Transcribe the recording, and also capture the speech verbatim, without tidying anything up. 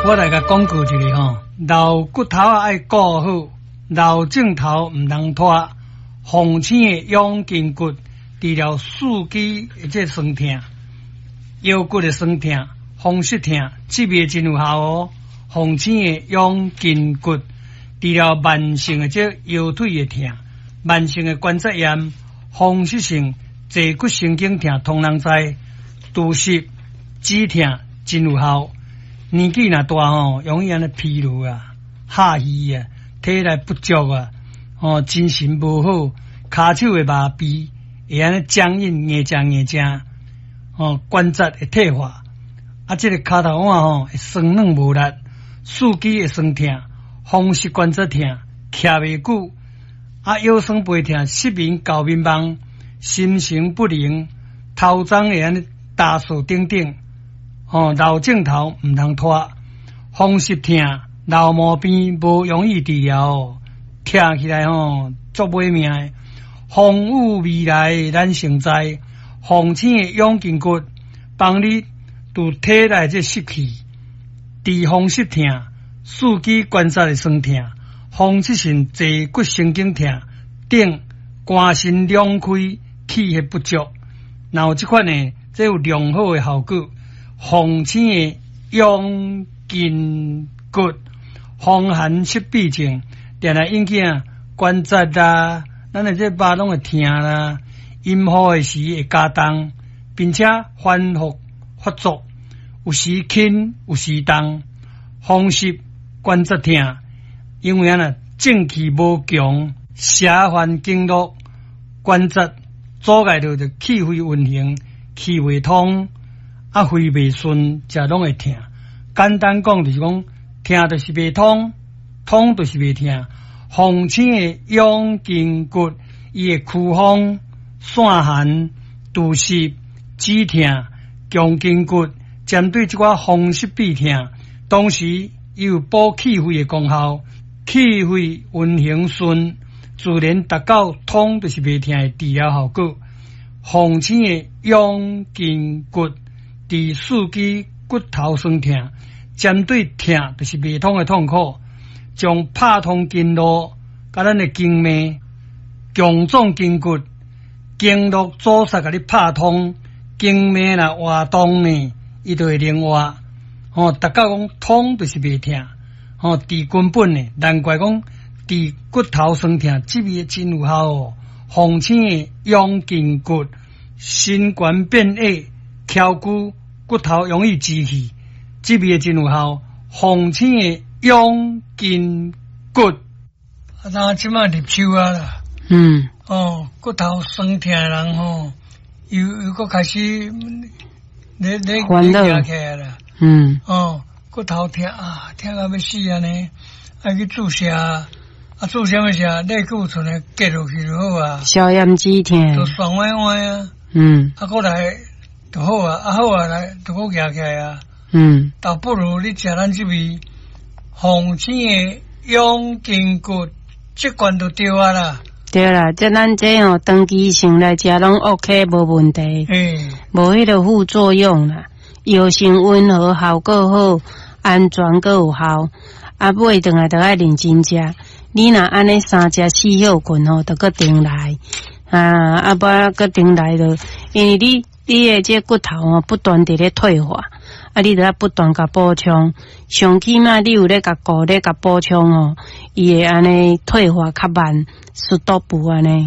我来甲讲句一个吼，老骨头啊爱顾好，老镜头唔通拖。红青的养筋骨，治疗四肢即酸痛、腰骨的酸痛、风湿痛，这边真有效哦。红青的养筋骨，治疗慢性的即腰腿的痛、慢性的关节炎、风湿性坐骨神经痛，通人知。肚湿、止痛真有效。年纪若大吼，容易安尼疲劳啊、下虚啊、体力不足啊。哦，精神无好，骹手会麻痹，会安尼僵硬、硬正硬正，哦，关节会退化，啊，这个骹头腕吼会酸软无力，四肢会酸痛，风湿关节痛，徛袂久，啊，腰酸背痛，失眠、高眠梦，心神不宁，头鬃会安尼打数等等，哦，老镜头唔通拖，风湿痛、老毛病无容易治疗哦。听起来吼足歹命的，风雨未来咱成灾，红青的养筋骨，帮你除体内这湿气，治风湿痛、四肢关节的酸痛、风湿性坐骨神经痛等，肝肾两开，气血不足，然后这款呢，这有良好的效果。红青的养筋骨，风寒湿痹症。定来引起啊关节啦，咱的这肉拢会痛啦，阴雨的时会加重，并且反复发作，有时轻，有时重，风湿关节痛，因为啊呢正气无强，下翻经络，关节阻碍到的气血运行，气未通，啊肺未顺，才拢会痛。简单讲就是讲，痛就是未通。痛就是袂痛，红青的养筋骨，伊会驱风、散寒、肚湿、止痛、强筋骨，针对这款风湿痹痛，同时伊有补气血的功效，气血运行顺，自然达到痛就是袂痛的治疗效果。红青的养筋骨，治四肢骨头酸痛，针对痛就是袂痛的痛苦。将拍通经络，甲咱的经脉、强壮筋骨、经络阻塞，甲你拍通，经脉若活动呢，伊就会灵活。哦，大家讲痛就是袂痛，哦，治根本呢，难怪讲治骨头酸痛，这味真有效哦。红青的养筋骨，心肝变矮、翘骨、骨头容易积气，这味真有效。红青的养筋骨，啊，咱即马入秋啊啦， 嗯， 哦，骨头酸痛的人吼，又又搁开始咧咧烦恼起来啦， 嗯， 哦，骨头痛啊，痛到要死啊呢，爱去注射，啊，注什么射？类固醇的结落去就好啊， 消炎止痛， 就爽歪歪啊， 嗯， 啊，过来就好啊，啊好啊来就搁行起来啊。 嗯， 倒不如你食咱这味红青的养筋骨，这罐就对啊啦。 对啦，这咱这吼长期性来食拢 OK 无问题， 诶， 无迄个副作用啦，药性温和，效果好，安全阁有效。啊，买转来就爱认真食。你若安尼三食四hiệu棍吼，就搁停来啊，啊不搁停来了，因为你你的这骨头吼不断伫咧退化。啊，你著要不断甲补充，上起码你有咧甲顾咧甲补充哦，伊会安尼退化较慢，速度不安尼。